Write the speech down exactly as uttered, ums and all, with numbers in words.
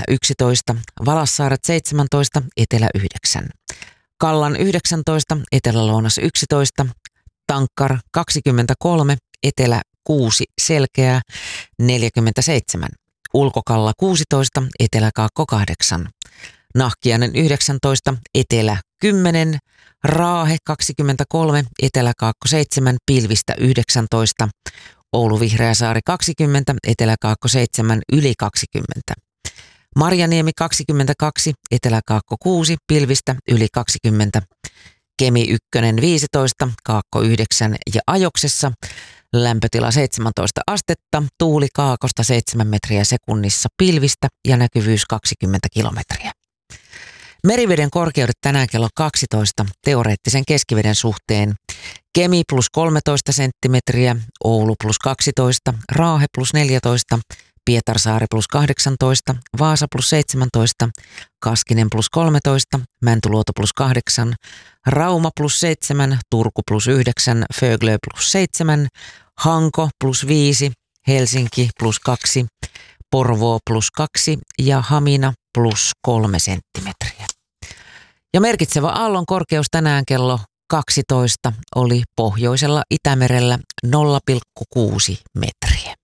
yksitoista, Valassaaret seitsemäntoista, etelä yhdeksän, Kallan yhdeksäntoista, etelä-lounas yksitoista, Tankkar kaksikymmentäkolme, etelä kuusi, selkeää neljäkymmentäseitsemän, Ulkokalla kuusitoista, etelä-kaakko kahdeksan, Nahkiainen yhdeksäntoista, etelä kymmenen, Raahe kaksikymmentäkolme, etelä-kaakko seitsemän, pilvistä yhdeksäntoista, Oulu Vihreäsaari kaksikymmentä, etelä-kaakko seitsemän, yli kaksikymmentä, Marjaniemi kaksikymmentäkaksi, etelä-kaakko kuusi, pilvistä yli kaksikymmentä, Kemi ykkönen viisitoista, kaakko yhdeksän ja Ajoksessa lämpötila seitsemäntoista astetta, tuuli kaakosta seitsemän metriä sekunnissa, pilvistä ja näkyvyys kaksikymmentä kilometriä. Meriveden korkeudet tänään kello kaksitoista teoreettisen keskiveden suhteen. Kemi plus kolmetoista senttimetriä, Oulu plus kaksitoista, Raahe plus neljätoista, Pietarsaari plus kahdeksantoista, Vaasa plus seitsemäntoista, Kaskinen plus kolmetoista, Mäntyluoto plus kahdeksan, Rauma plus seitsemän, Turku plus yhdeksän, Föglö plus seitsemän, Hanko plus viisi, Helsinki plus kaksi, Porvoo plus kaksi ja Hamina plus kolme senttimetriä. Ja merkitsevä aallon korkeus tänään kello kaksitoista oli pohjoisella Itämerellä nolla pilkku kuusi metriä.